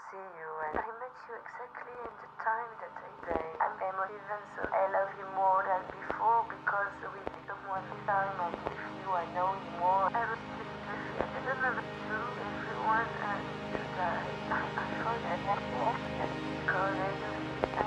see you, and I met you exactly in the time that I say I'm emotive, and so I love you more than before because we become one time, and with you I know you more. I was just I didn't know to everyone, and I forget because I